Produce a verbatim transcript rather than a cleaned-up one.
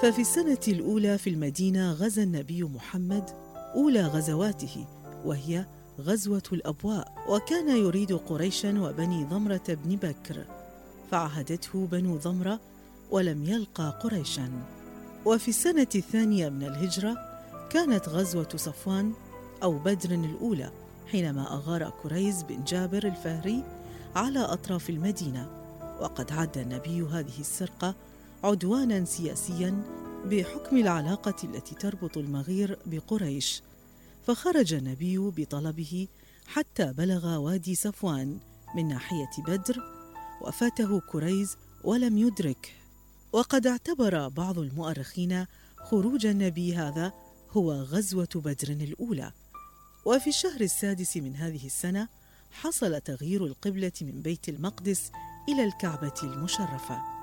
ففي السنة الأولى في المدينة غزا النبي محمد أولى غزواته، وهي غزوة الأبواء، وكان يريد قريشا وبني ضمرة بن بكر، فعهدته بنو ضمرة ولم يلقى قريشا. وفي السنة الثانية من الهجرة كانت غزوة صفوان أو بدر الأولى، حينما أغار كريز بن جابر الفهري على أطراف المدينة، وقد عد النبي هذه السرقة عدوانا سياسيا بحكم العلاقة التي تربط المغير بقريش، فخرج النبي بطلبه حتى بلغ وادي صفوان من ناحية بدر، وفاته كريز ولم يدركه. وقد اعتبر بعض المؤرخين خروج النبي هذا هو غزوة بدر الأولى. وفي الشهر السادس من هذه السنة حصل تغيير القبلة من بيت المقدس إلى الكعبة المشرفة.